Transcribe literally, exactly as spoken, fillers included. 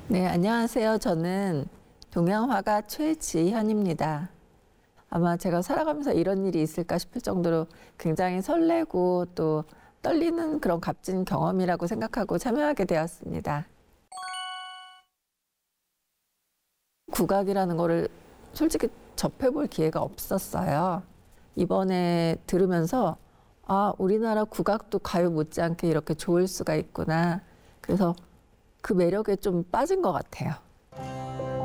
네, 안녕하세요. 저는 동양화가 최지현입니다. 아마 제가 살아가면서 이런 일이 있을까 싶을 정도로 굉장히 설레고 또 떨리는 그런 값진 경험이라고 생각하고 참여하게 되었습니다. 국악이라는 거를 솔직히 접해볼 기회가 없었어요. 이번에 들으면서 아, 우리나라 국악도 가요 못지않게 이렇게 좋을 수가 있구나. 그래서 그 매력에 좀 빠진 것 같아요.